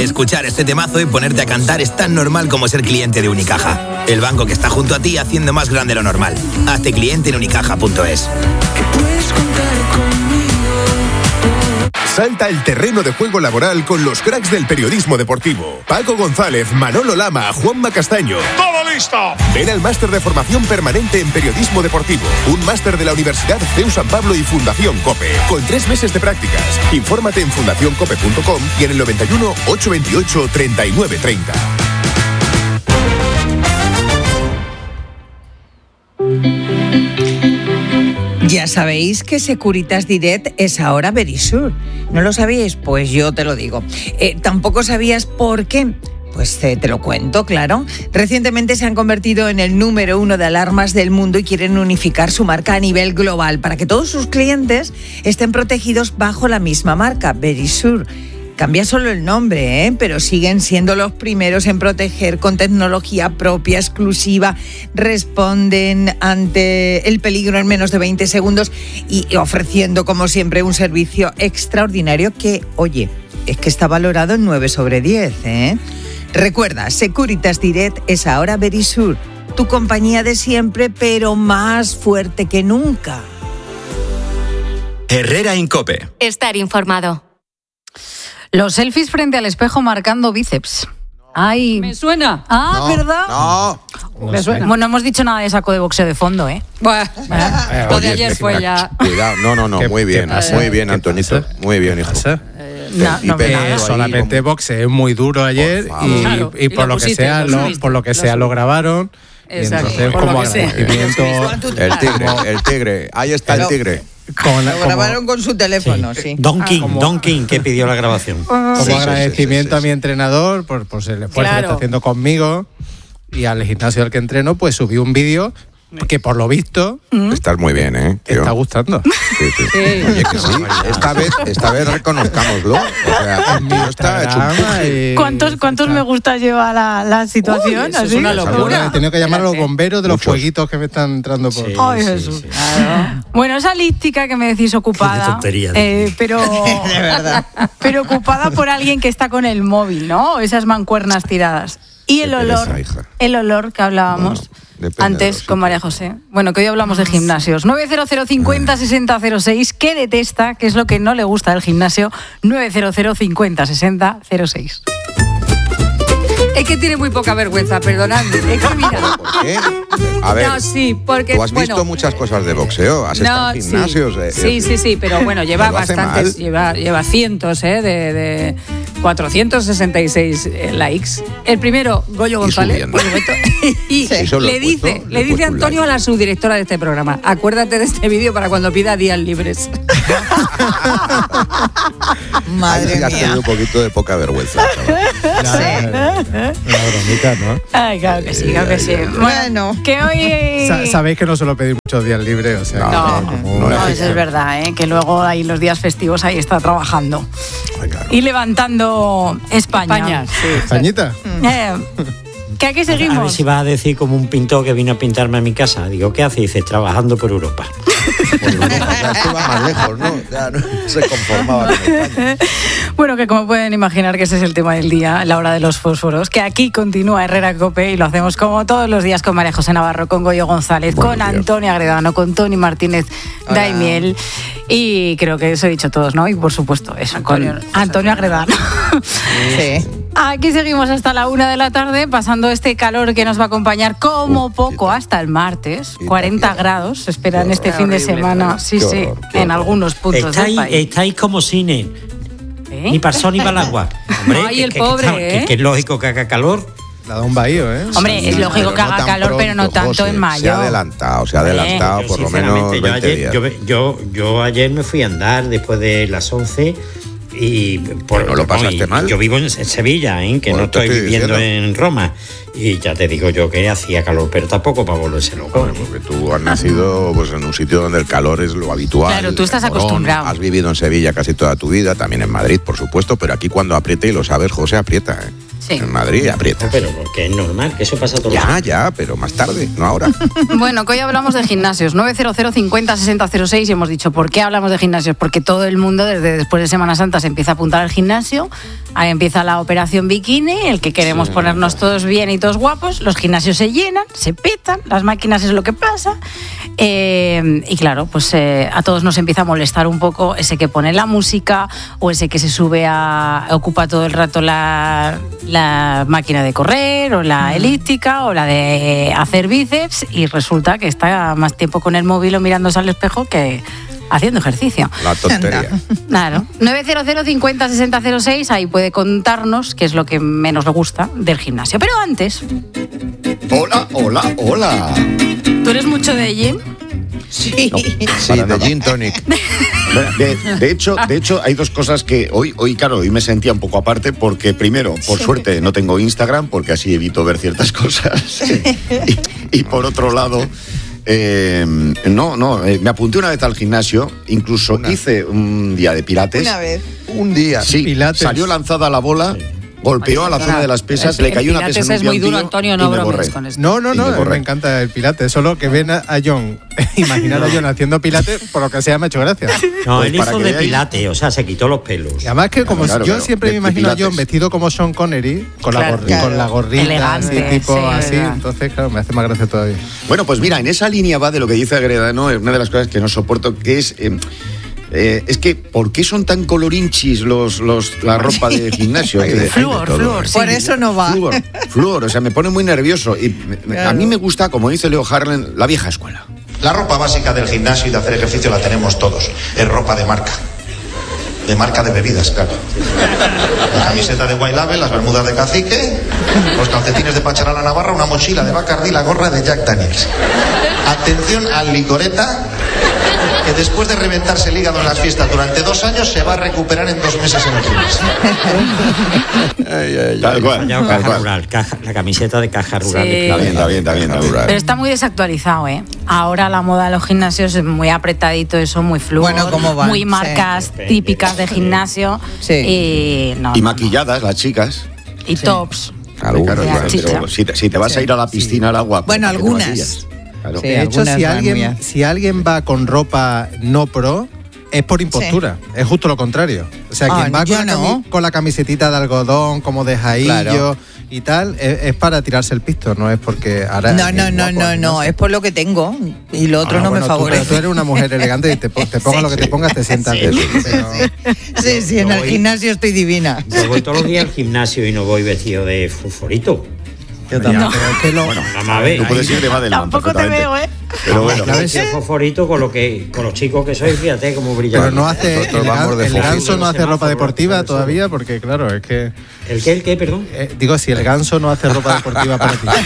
Escuchar este temazo y ponerte a cantar es tan normal como ser cliente de Unicaja. El banco que está junto a ti haciendo más grande lo normal. Hazte cliente en unicaja.es. Salta al terreno de juego laboral con los cracks del periodismo deportivo. Paco González, Manolo Lama, Juanma Castaño. ¡Todo listo! Ven al máster de formación permanente en periodismo deportivo. Un máster de la Universidad CEU San Pablo y Fundación COPE. Con 3 meses de prácticas. Infórmate en fundacioncope.com y en el 91 828 3930. Ya sabéis que Securitas Direct es ahora Verisure. ¿No lo sabíais? Pues yo te lo digo. ¿Tampoco sabías por qué? Pues te lo cuento, claro. Recientemente se han convertido en el número 1 de alarmas del mundo y quieren unificar su marca a nivel global para que todos sus clientes estén protegidos bajo la misma marca, Verisure. Cambia solo el nombre, pero siguen siendo los primeros en proteger con tecnología propia, exclusiva, responden ante el peligro en menos de 20 segundos y ofreciendo, como siempre, un servicio extraordinario que, oye, es que está valorado en 9 sobre 10, Recuerda, Securitas Direct es ahora Verisure, tu compañía de siempre, pero más fuerte que nunca. Herrera Incope. Estar informado. Los selfies frente al espejo marcando bíceps. Ay. ¿Me suena? Ah, no, ¿verdad? No. Me suena. Bueno, no hemos dicho nada de saco de boxeo de fondo, Bueno, lo de ayer fue ya. Cuidado, no, muy bien, Antonito. Muy bien, hijo. Solamente boxeo muy duro ayer y por lo que sea lo grabaron. Exacto. Y entonces, como agradecimiento. El tigre, ahí está el tigre. Lo grabaron con su teléfono, sí. Don King, que pidió la grabación. Como agradecimiento a mi entrenador por el esfuerzo que está haciendo conmigo y al gimnasio al que entreno, pues subí un vídeo que por lo visto estás muy bien, tío. Está gustando. Sí. Oye, que sí. Esta vez reconozcámoslo. O sea, el tío está hecho ¿Cuántos me gusta lleva la situación? Eso es una locura. He tenido que llamar a los bomberos de los fueguitos que me están entrando por... Ay, Jesús. Sí. Bueno, esa elíptica que me decís ocupada, pero de verdad, pero ocupada por alguien que está con el móvil, ¿no? Esas mancuernas tiradas. Y el olor que hablábamos antes con María José. Bueno, que hoy hablamos de gimnasios. 900 50 60 06. ¿Qué detesta? ¿Qué es lo que no le gusta del gimnasio? 900 50 60 06. Es que tiene muy poca vergüenza, perdonadme. Es que mira. ¿Por qué? A ver, no, sí, porque, tú has visto muchas cosas de boxeo, has estado en gimnasios. Sí, pero bueno, lleva bastantes, lleva cientos de 466 likes. El primero, Goyo González, por supuesto. Y le dice Antonio a la subdirectora de este programa: acuérdate de este vídeo para cuando pida días libres. Madre mía. Has tenido un poquito de poca vergüenza. Una bromita, ¿no? Ay, claro que sí. Bueno, que hoy... Sabéis que no suelo pedir muchos días libres, o sea... No, eso es verdad, que luego ahí los días festivos ahí está trabajando. Ay, claro. Y levantando España. Sí, ¿Españita? ¿Que aquí seguimos? A ver si vas a decir como un pintor que vino a pintarme a mi casa. Digo, ¿qué hace? Dice, trabajando por Europa. Ya esto va más lejos, ¿no? Ya no se conformaba con España. Bueno, que como pueden imaginar que ese es el tema del día, la hora de los fósforos, que aquí continúa Herrera Cope y lo hacemos como todos los días con María José Navarro, con Goyo González, con Antonio Agredano, con Tony Martínez Daimiel y creo que eso he dicho todos, ¿no? Y por supuesto eso, con Antonio Agredano. Sí. Aquí seguimos hasta la 1 de la tarde, pasando este calor que nos va a acompañar como poco hasta el martes. 40 grados se esperan este fin de semana. Sí, en algunos puntos del país. Estáis como cine. Ni para el sol ni para el agua. Hombre, ay, el pobre, que es lógico que haga calor. La da un bahío, Hombre, es lógico que haga calor, pero no tanto, José, en mayo. Se ha adelantado por lo menos 20 días. Yo ayer me fui a andar después de las 11 y... ¿No lo pasaste mal? Yo vivo en Sevilla, que no estoy viviendo en Roma. Y ya te digo yo que hacía calor, pero tampoco para volverse loco. Bueno, porque tú has nacido en un sitio donde el calor es lo habitual. Claro, tú estás acostumbrado. Has vivido en Sevilla casi toda tu vida, también en Madrid, por supuesto, pero aquí cuando aprieta, y lo sabes, José, aprieta. en Madrid y aprieta. Pero porque es normal, que eso pasa todo el tiempo. Ya, pero más tarde, no ahora. Bueno, que hoy hablamos de gimnasios. 900 50 60 06 y hemos dicho, ¿por qué hablamos de gimnasios? Porque todo el mundo, desde después de Semana Santa, se empieza a apuntar al gimnasio. Ahí empieza la operación bikini, el que queremos ponernos todos bien y todos guapos. Los gimnasios se llenan, se petan, las máquinas es lo que pasa. Y claro, pues a todos nos empieza a molestar un poco ese que pone la música o ese que se sube ocupa todo el rato la máquina de correr o la elíptica o la de hacer bíceps y resulta que está más tiempo con el móvil o mirándose al espejo que haciendo ejercicio. La tontería. Claro. 900 50 60 06, ahí puede contarnos qué es lo que menos le gusta del gimnasio. Pero antes... Hola. ¿Tú eres mucho de gym? Sí. No, sí, de gin tonic. De hecho, hay dos cosas que hoy me sentía un poco aparte porque, primero, por suerte, no tengo Instagram porque así evito ver ciertas cosas. Y por otro lado... me apunté una vez al gimnasio, incluso hice un día de pilates. Una vez. Un día. Sí, Pilates. salió lanzada la bola, golpeó a la zona de las pesas, le cayó una pesa en un es muy duro, piantillo Antonio, y no me bromes borré. con esto. No, me encanta el pilates. Solo que ven a John, imaginar a John haciendo pilates, por lo que sea me ha hecho gracia. No, Pues él para hizo que de veáis. pilates, o sea, se quitó los pelos. Y además que como Claro, yo siempre me de imagino a John pilates. vestido como Sean Connery, con la gorrita, Elegante, así, tipo sí, así. verdad. Entonces, claro, me hace más gracia todavía. Bueno, pues mira, en esa línea va de lo que dice Agredano, una de las cosas que no soporto, que es que ¿por qué son tan colorinchis la ropa de gimnasio? Flúor, sí. Por eso no va. Flúor, o sea, me pone muy nervioso. Y a mí me gusta, como dice Leo Harlem, la vieja escuela. La ropa básica del gimnasio y de hacer ejercicio la tenemos todos. Es ropa de marca. De marca de bebidas, claro. La camiseta de White Label, las bermudas de Cacique, los calcetines de Pacharana Navarra, una mochila de Bacardi, la gorra de Jack Daniels. Atención al licoreta, que después de reventarse el hígado en las fiestas durante 2 años, se va a recuperar en 2 meses en el gimnasio. Tal cual. Caja rural, la camiseta de caja rural. Sí. Está bien. Pero está muy desactualizado, ¿eh? Ahora la moda de los gimnasios es muy apretadito, eso, muy fluo, Bueno, ¿cómo van? muy marcas típicas de gimnasio Sí. y maquilladas las chicas. y tops. Claro, chicha. pero si te vas a ir a la piscina al agua... Bueno, ¿por qué te algunas. maquillas? Claro. Sí. De hecho, algunas van muy si alguien va con ropa no pro, es por impostura. Es justo lo contrario. O sea, quien va con la camisetita de algodón, como de jaillo y tal, es para tirarse el pisto, no es porque ahora... No, es por lo que tengo y lo otro no me favorece. Tú eres una mujer elegante y te pongas lo que te pongas, te sientas bien. Sí, en el gimnasio estoy divina. Yo voy todos los días al gimnasio y no voy vestido de fosforito. Yo también, pero es que Bueno, vamos a ver. Tú puedes ir de Madelán. Tampoco te veo, ¿eh? Pero bueno. Vestido fosforito con los chicos que soy, fíjate cómo brilla. Pero no hace... El ganso no hace ropa semáforo, deportiva por eso. todavía, porque claro, es que... ¿El qué, perdón? Digo, si el ganso no hace ropa deportiva para ti.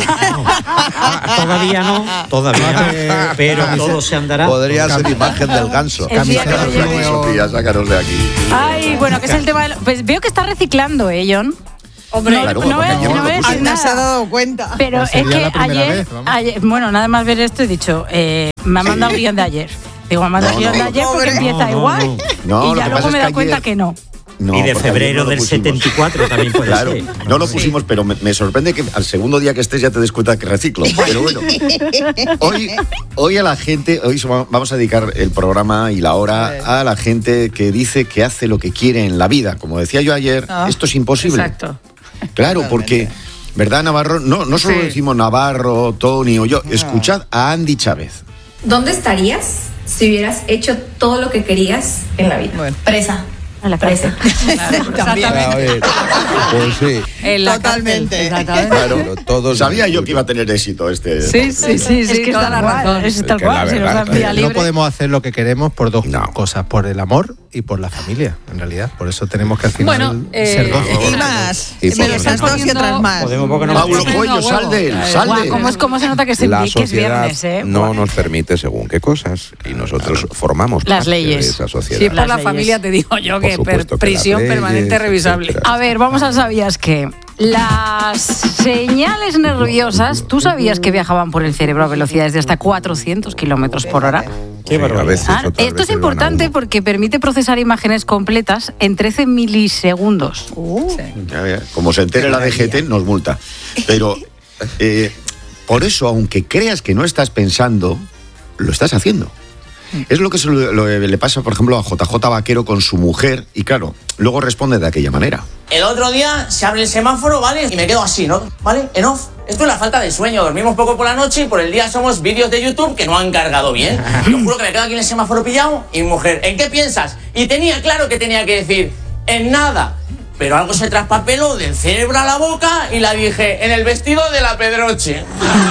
Todavía no, pero todo se andará. Podría ser imagen del ganso. Camiseta Sofía, sácanos de aquí. Ay, bueno, que es el tema pues veo que está reciclando, John. Hombre, no, claro, no voy a porque decir Anda, nada. se ha dado cuenta. Pero Pues es sería que la primera ayer, vez, vamos. bueno, nada más ver esto he dicho, me ha mandado guión de ayer. Digo, me ha mandado guión de ayer porque empieza igual. No, y ya luego me he dado cuenta que no. No, y de porque febrero ayer no del lo pusimos. 74 también puede Claro, ser. no lo pusimos, pero me sorprende que al segundo día que estés ya te des cuenta que reciclo. Pero bueno, hoy a la gente, vamos a dedicar el programa y la hora a la gente que dice que hace lo que quiere en la vida. Como decía yo ayer, esto es imposible. Exacto. Claro, porque, ¿verdad, Navarro? No solo decimos Navarro, Tony o yo. Escuchad a Andy Chávez. ¿Dónde estarías si hubieras hecho todo lo que querías en la vida? Bueno. Presa. A la presa. También. Pues sí. En la Totalmente. cárcel, exactamente. Claro, todos sabía yo que iba a tener éxito este. Sí, Es que toda es la tal cual, razón. es tal que cual, la si nos verdad, dan vía No libre. podemos hacer lo que queremos por dos No. cosas, por el amor y por la familia, en realidad. Por eso tenemos que al final Bueno, ser dos. Y más. Y por Esas dos y otras más. Podemos porque no Paulo nos- Coelho, sal de él, sal de él. ¿Cómo se nota que, La que es sociedad viernes, eh? no nos permite según qué cosas y nosotros formamos Las parte leyes. de esa sociedad. Sí, por la leyes. familia te digo yo Por que supuesto que prisión las leyes, permanente revisable. etcétera. A ver, vamos al ¿sabías qué? las señales nerviosas, ¿tú sabías que viajaban por el cerebro a velocidades de hasta 400 kilómetros por hora? Qué barbaridad. Esto es importante porque permite procesar imágenes completas en 13 milisegundos. Como se entere la DGT, nos multa. Pero por eso, aunque creas que no estás pensando, lo estás haciendo. Es lo que le pasa, por ejemplo, a JJ Vaquero con su mujer, y claro, luego responde de aquella manera. El otro día se abre el semáforo, ¿vale? Y me quedo así, ¿no? ¿Vale? En off. Esto es la falta de sueño. Dormimos poco por la noche y por el día somos vídeos de YouTube que no han cargado bien. Yo juro que me quedo aquí en el semáforo pillado y mi mujer, ¿en qué piensas? Y tenía claro que tenía que decir, en nada. Pero algo se traspapeló del cerebro a la boca y la dije, en el vestido de la Pedroche.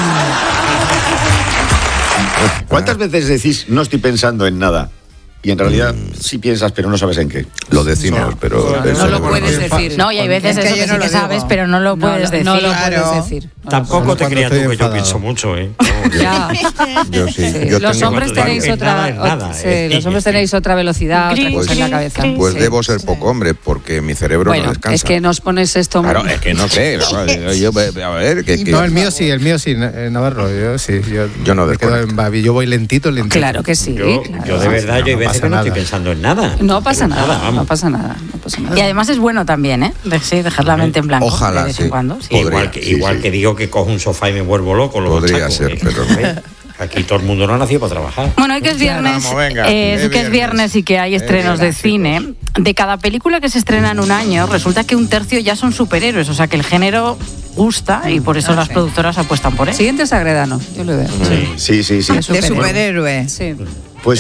¿Cuántas veces decís, no estoy pensando en nada? Y en realidad sí piensas, pero no sabes en qué. Lo decimos, pero... No lo puedes decir. No, y hay veces eso que sí que sabes, pero no lo puedes decir. No lo puedes decir. Tampoco te creas tú que yo pienso mucho, ¿eh? Ya. Yo sí. Los hombres tenéis otra... Los hombres tenéis otra velocidad, otra cosa en la cabeza. Pues debo ser poco hombre, porque mi cerebro no descansa. Es que nos pones esto... Claro, es que no sé. Yo, a ver... No, el mío sí, Navarro. Yo sí. Yo no me quedo en Babi. Yo voy lentito. Claro que sí. Yo de verdad, yo hay veces que no estoy pensando en nada. No pasa nada. Y además es bueno también, ¿eh? Dejar la mente en blanco. Ojalá, de vez en cuando. Sí. Igual que digo que cojo un sofá y me vuelvo loco. Podría ser, pero... Aquí todo el mundo no ha nacido para trabajar. Bueno, hoy que es viernes, que es viernes y que hay estrenos de cine, de cada película que se estrena en un año, resulta que un tercio ya son superhéroes, o sea que el género gusta y por eso las productoras apuestan por él. Siguiente es Agredano, yo lo veo. Sí. De superhéroe. Sí. Pues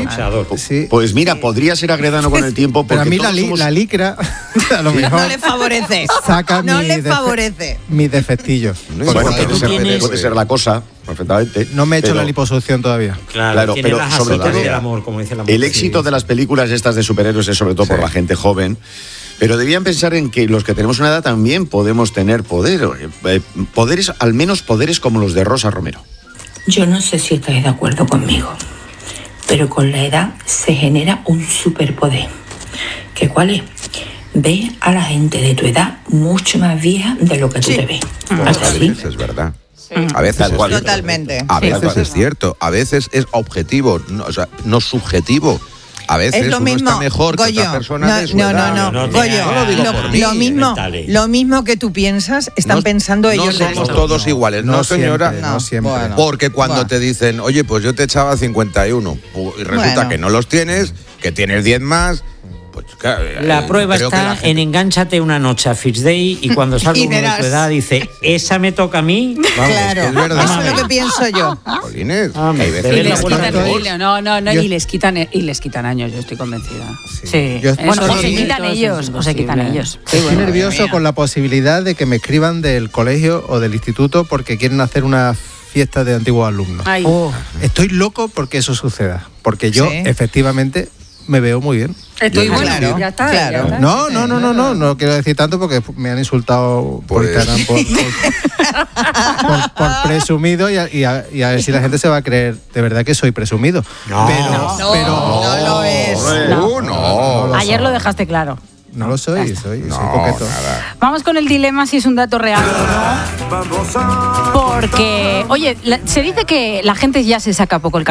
mira, podría ser Agredano con el tiempo. Pero a mí la licra, a lo mejor... No le favorece. Saca mis defectillos. Bueno, puede ser la cosa, perfectamente. No me he hecho la liposucción todavía. Claro, pero sobre todo el éxito de las películas estas de superhéroes es sobre todo por la gente joven. Pero debían pensar en que los que tenemos una edad también podemos tener poderes, al menos poderes como los de Rosa Romero. Yo no sé si estáis de acuerdo conmigo, pero con la edad se genera un superpoder. ¿Qué cuál es? Ve a la gente de tu edad mucho más vieja de lo que tú te ves. ¿Así? Es verdad. A veces es totalmente. A veces es cierto. A veces es objetivo, no subjetivo. A veces es lo uno mismo, está mejor Goyo, que otra persona de su edad. No, Goyo, no lo digo por mí. Lo mismo que tú piensas, están pensando ellos. No somos todos iguales, ¿no, señora? No siempre. Bueno, porque cuando te dicen, oye, pues yo te echaba 51, y resulta que no los tienes, que tienes 10 más... Pues, claro, la prueba está en engánchate una noche a Fitch Day y cuando salga uno de tu edad dice, ¿esa me toca a mí? Vamos, claro, es verdad. Eso es lo que pienso yo. Polines, y les quitan años, yo estoy convencida. Sí. Bueno, o se quitan ellos, Estoy nervioso con la posibilidad de que me escriban del colegio o del instituto porque quieren hacer una fiesta de antiguos alumnos. Estoy loco porque eso suceda, porque yo efectivamente me veo muy bien. Estoy bueno, ya está. No quiero decir tanto porque me han insultado por Instagram por presumido y a ver si la gente se va a creer de verdad que soy presumido. No lo es. No. Ayer lo dejaste claro. No lo soy, soy coqueto. Nada. Vamos con el dilema si es un dato real o no. Porque, oye, se dice que la gente ya se saca poco el